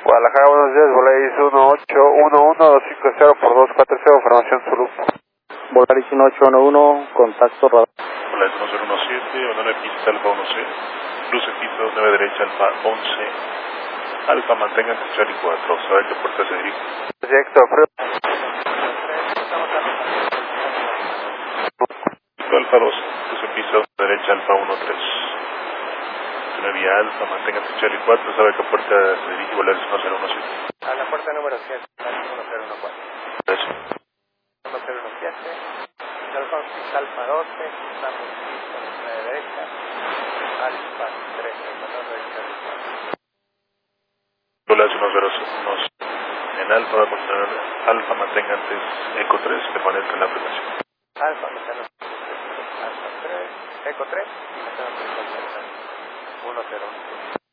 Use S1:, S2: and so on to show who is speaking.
S1: Guadalajara, buenos días, Volaris 1811-250 por 240, formación Zulu.
S2: Volaris 1811, contacto radar.
S3: Volaris 1017, Honor pista Alfa 10, cruce pista 9 derecha Alfa 11, Alfa mantengan Charlie 4, sabe qué puerta se dirige.
S1: Proyecto, frío.
S3: Alfa 2, cruce pista 9 derecha Alfa 13. Una vía Alfa, mantengan Charlie 4, sabe qué puerta se dirige Volaris 1017.
S4: A la puerta número 7, 1014.
S3: Eso.
S4: 1017, Alfa 12, estamos listos en la derecha, Alfa 13, Honor derecha.
S3: Volaris 1011, en Alfa, Alfa mantenga antes Eco 3, permanezca en la aplicación.
S4: Alfa, Alfa 3, Eco 3, y me tengo que 101.